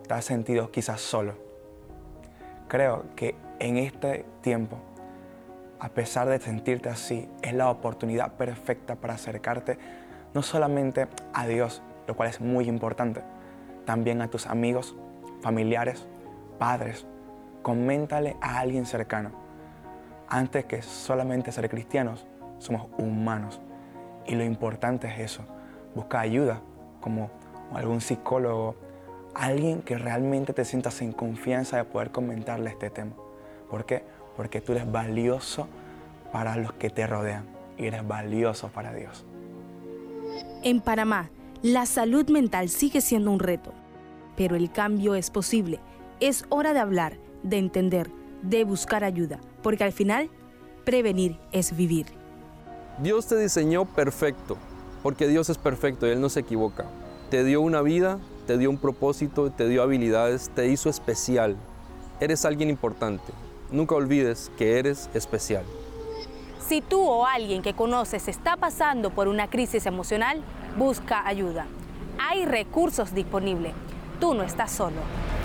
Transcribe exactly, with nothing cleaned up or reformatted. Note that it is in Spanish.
te has sentido quizás solo. Creo que en este tiempo, a pesar de sentirte así, es la oportunidad perfecta para acercarte no solamente a Dios, lo cual es muy importante, también a tus amigos, familiares, padres. Coméntale a alguien cercano. Antes que solamente ser cristianos, somos humanos. Y lo importante es eso. Busca ayuda, como algún psicólogo, alguien que realmente te sientas en confianza de poder comentarle este tema. ¿Por qué? Porque tú eres valioso para los que te rodean y eres valioso para Dios. En Panamá, la salud mental sigue siendo un reto, pero el cambio es posible. Es hora de hablar, de entender, de buscar ayuda, porque al final, prevenir es vivir. Dios te diseñó perfecto, porque Dios es perfecto y Él no se equivoca. Te dio una vida, te dio un propósito, te dio habilidades, te hizo especial. Eres alguien importante. Nunca olvides que eres especial. Si tú o alguien que conoces está pasando por una crisis emocional, busca ayuda. Hay recursos disponibles. Tú no estás solo.